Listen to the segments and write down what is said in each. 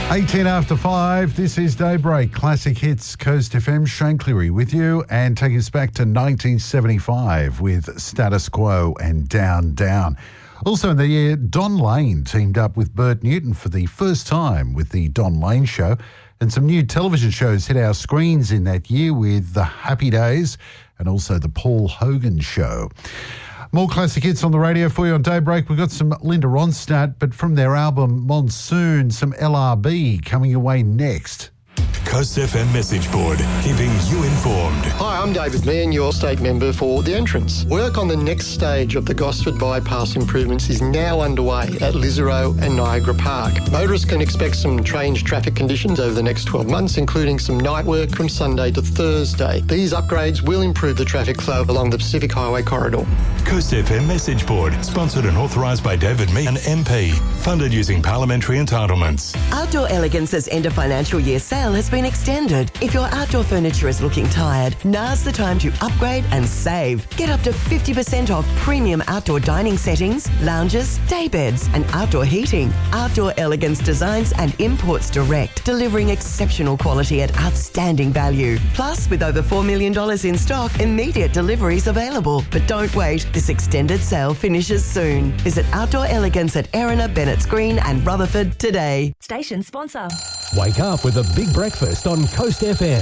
18 after 5, this is Daybreak, Classic Hits, Coast FM, Shane Cleary with you and taking us back to 1975 with Status Quo and Down, Down. Also in the year, Don Lane teamed up with Bert Newton for the first time with the Don Lane Show, and some new television shows hit our screens in that year with The Happy Days and also The Paul Hogan Show. More classic hits on the radio for you on Daybreak. We've got some Linda Ronstadt, but from their album Monsoon, some LRB coming your way next. Coast FM message board, keeping you informed. Hi, I'm David Meehan, your state member for The Entrance. Work on the next stage of the Gosford Bypass improvements is now underway at Lisarow and Niagara Park. Motorists can expect some strange traffic conditions over the next 12 months, including some night work from Sunday to Thursday. These upgrades will improve the traffic flow along the Pacific Highway corridor. Coast FM message board, sponsored and authorised by David Meehan, MP, funded using parliamentary entitlements. Outdoor Elegance's end of financial year sale has been extended. If your outdoor furniture is looking tired, now's the time to upgrade and save. Get up to 50% off premium outdoor dining settings, lounges, day beds and outdoor heating. Outdoor Elegance designs and imports direct, delivering exceptional quality at outstanding value. Plus, with over $4 million in stock, immediate deliveries available. But don't wait, this extended sale finishes soon. Visit Outdoor Elegance at Erina, Bennett's Green and Rutherford today. Station sponsor. Wake up with a big breakfast on Coast FM.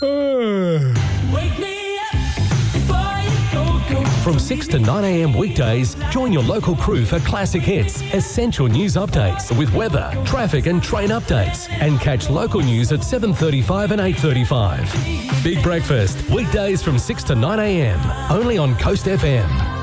Wake me up before you go. From 6 to 9 a.m. weekdays, join your local crew for classic hits, essential news updates with weather, traffic and train updates. And catch local news at 7:35 and 8:35. Big breakfast, weekdays from 6 to 9 a.m. Only on Coast FM.